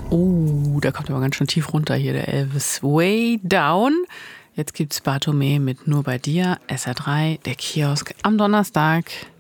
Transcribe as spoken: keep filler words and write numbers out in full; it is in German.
Oh, der kommt aber ganz schön tief runter hier, der Elvis. Way Down. Jetzt gibt's Bartome mit Nur bei dir, S R drei, der Kiosk am Donnerstag.